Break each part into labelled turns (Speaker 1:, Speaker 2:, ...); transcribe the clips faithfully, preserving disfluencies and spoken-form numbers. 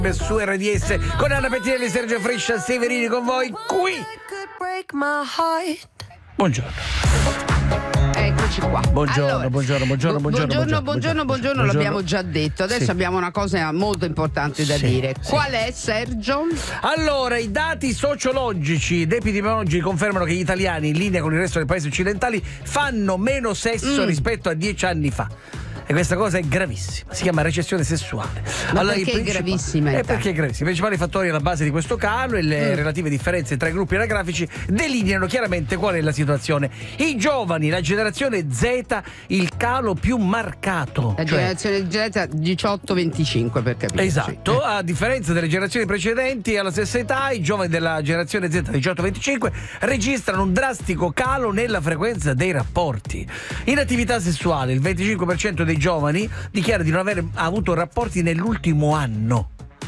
Speaker 1: su R D S con Anna Pettinelli, Sergio Friscia, Severini con voi qui. Buongiorno.
Speaker 2: Eccoci qua.
Speaker 1: Buongiorno,
Speaker 2: allora,
Speaker 1: buongiorno, buongiorno, buongiorno,
Speaker 2: buongiorno, buongiorno, buongiorno, l'abbiamo già detto. Adesso
Speaker 1: sì.
Speaker 2: abbiamo una cosa molto importante da
Speaker 1: sì,
Speaker 2: dire.
Speaker 1: sì.
Speaker 2: Qual è, Sergio?
Speaker 1: Allora, i dati sociologici ed epidemiologici confermano che gli italiani, in linea con il resto dei paesi occidentali, fanno meno sesso mm. rispetto a dieci anni fa. E questa cosa è gravissima, si chiama recessione sessuale.
Speaker 2: Ma
Speaker 1: allora,
Speaker 2: perché è gravissima?
Speaker 1: È perché è gravissima. I principali fattori alla base di questo calo e le mm. relative differenze tra i gruppi anagrafici delineano chiaramente qual è la situazione. I giovani, la generazione Z, il calo più marcato.
Speaker 2: La
Speaker 1: cioè...
Speaker 2: generazione Z diciotto venticinque, per capire.
Speaker 1: Esatto, a differenza delle generazioni precedenti, alla stessa età, i giovani della generazione Z diciotto venticinque registrano un drastico calo nella frequenza dei rapporti. In attività sessuale, il venticinque per cento dei giovani dichiara di non aver avuto rapporti nell'ultimo anno.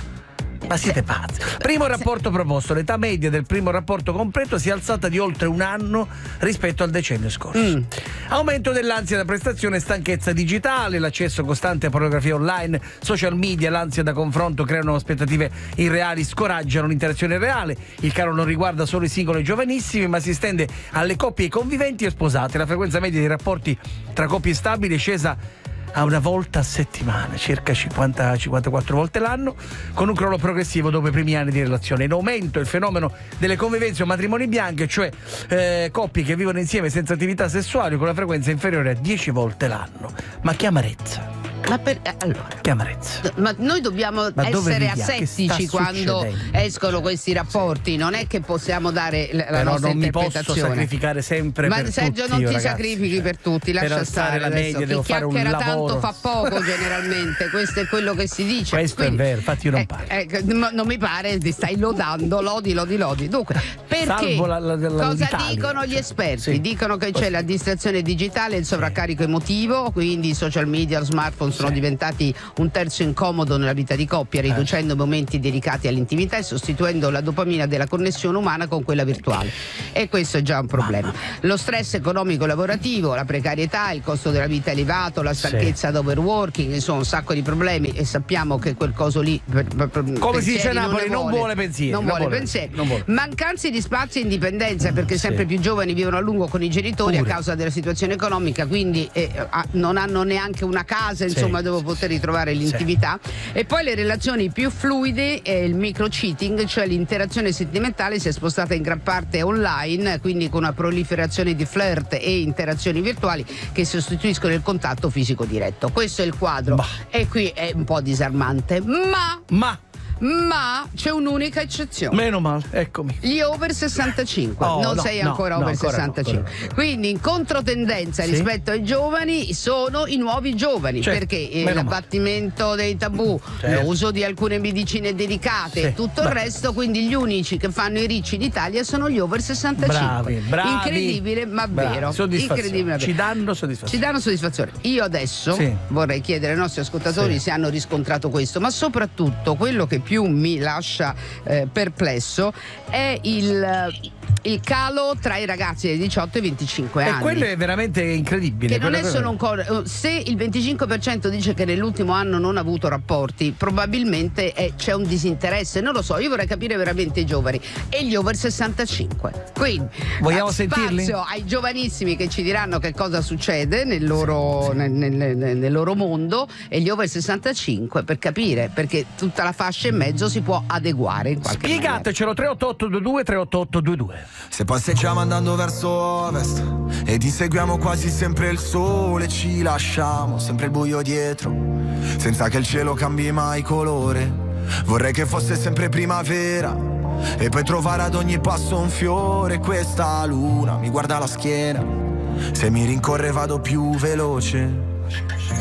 Speaker 1: Ma siete pazzi. Primo rapporto proposto, l'età media del primo rapporto completo si è alzata di oltre un anno rispetto al decennio scorso. Mm. Aumento dell'ansia da prestazione e stanchezza digitale, l'accesso costante a pornografia online, social media, l'ansia da confronto creano aspettative irreali, scoraggiano l'interazione reale. Il calo non riguarda solo i singoli giovanissimi, ma si estende alle coppie conviventi e sposate. La frequenza media dei rapporti tra coppie stabili è scesa a una volta a settimana, circa cinquanta cinquantaquattro volte l'anno, con un crollo progressivo dopo i primi anni di relazione. In aumento il fenomeno delle convivenze o matrimoni bianchi, cioè eh, coppie che vivono insieme senza attività sessuali, con la frequenza inferiore a dieci volte l'anno. Ma che amarezza!
Speaker 2: Ma per, allora,
Speaker 1: che amarezza.
Speaker 2: Ma noi dobbiamo
Speaker 1: ma
Speaker 2: essere asettici quando escono questi rapporti, sì. Non è che possiamo dare la
Speaker 1: Però
Speaker 2: nostra
Speaker 1: non
Speaker 2: interpretazione.
Speaker 1: Mi posso sacrificare sempre
Speaker 2: ma
Speaker 1: per
Speaker 2: Sergio,
Speaker 1: tutti.
Speaker 2: non
Speaker 1: io,
Speaker 2: ti
Speaker 1: ragazzi,
Speaker 2: sacrifichi per tutti, lascia
Speaker 1: per
Speaker 2: stare
Speaker 1: la
Speaker 2: adesso.
Speaker 1: media,
Speaker 2: Chi
Speaker 1: devo fare un
Speaker 2: chiacchiera
Speaker 1: lavoro.
Speaker 2: tanto fa poco generalmente, questo è quello che si dice.
Speaker 1: Questo
Speaker 2: Quindi,
Speaker 1: è vero, infatti io non
Speaker 2: eh,
Speaker 1: parlo.
Speaker 2: Eh, non mi pare, ti stai lodando, lodi, lodi, lodi. Dunque, perché
Speaker 1: la, la, la,
Speaker 2: cosa
Speaker 1: l'Italia,
Speaker 2: dicono gli esperti?
Speaker 1: Sì.
Speaker 2: Dicono che c'è la distrazione digitale e il sovraccarico emotivo, quindi i social media, lo smartphone sono
Speaker 1: sì.
Speaker 2: diventati un terzo incomodo nella vita di coppia, riducendo eh. momenti dedicati all'intimità e sostituendo la dopamina della connessione umana con quella virtuale. E questo è già un problema. Lo stress economico lavorativo, la precarietà, il costo della vita elevato, la stanchezza sì. d'overworking, insomma un sacco di problemi, e sappiamo che quel coso lì per, per, per,
Speaker 1: come si dice a Napoli,
Speaker 2: non,
Speaker 1: non vuole pensieri,
Speaker 2: non, non vuole pensieri. Non vuole. Mancanze di spazio e indipendenza, perché
Speaker 1: sì.
Speaker 2: sempre più giovani vivono a lungo con i genitori
Speaker 1: Pure.
Speaker 2: a causa della situazione economica, quindi eh, non hanno neanche una casa, insomma, sì. dove poter ritrovare l'intimità. Sì. E poi le relazioni più fluide e il micro cheating, cioè l'interazione sentimentale si è spostata in gran parte online, quindi con una proliferazione di flirt e interazioni virtuali che sostituiscono il contatto fisico diretto. Questo è il quadro. Bah. E qui è un po' disarmante, ma
Speaker 1: ma
Speaker 2: Ma c'è un'unica eccezione.
Speaker 1: Meno male, eccomi.
Speaker 2: Gli over sessantacinque.
Speaker 1: Oh,
Speaker 2: non
Speaker 1: no,
Speaker 2: sei
Speaker 1: no,
Speaker 2: ancora
Speaker 1: no,
Speaker 2: over
Speaker 1: ancora
Speaker 2: sessantacinque.
Speaker 1: no, ancora.
Speaker 2: Quindi in controtendenza sì? rispetto ai giovani sono i nuovi giovani, certo, perché eh, l'abbattimento dei tabù, certo. l'uso di alcune medicine delicate sì, e tutto bravo. il resto, quindi gli unici che fanno i ricci d'Italia sono gli over sessantacinque.
Speaker 1: Bravi, bravi.
Speaker 2: Incredibile ma
Speaker 1: bravi.
Speaker 2: vero.
Speaker 1: Incredibile, ma
Speaker 2: ci
Speaker 1: danno soddisfazione.
Speaker 2: Ci danno soddisfazione. Io adesso sì. vorrei chiedere ai nostri ascoltatori sì. se hanno riscontrato questo, ma soprattutto quello che più mi lascia Eh, perplesso è il, il calo tra i ragazzi dei diciotto e venticinque anni.
Speaker 1: E quello è veramente incredibile.
Speaker 2: Che non è solo un coro. Se il venticinque per cento dice che nell'ultimo anno non ha avuto rapporti, probabilmente è, c'è un disinteresse. Non lo so, io vorrei capire veramente i giovani e gli over sessantacinque. Quindi
Speaker 1: vogliamo
Speaker 2: spazio
Speaker 1: sentirli?
Speaker 2: ai giovanissimi che ci diranno che cosa succede nel loro, sì, sì. Nel, nel, nel loro mondo, e gli over sessantacinque per capire, perché tutta la fascia e mezzo si può adeguare in qualche
Speaker 1: Spiegatecelo. Tre otto otto due due tre otto otto due due.
Speaker 3: Se passeggiamo andando verso ovest ed inseguiamo quasi sempre il sole, ci lasciamo sempre il buio dietro, senza che il cielo cambi mai colore. Vorrei che fosse sempre primavera e poi trovare ad ogni passo un fiore. Questa luna mi guarda la schiena, se mi rincorre vado più veloce.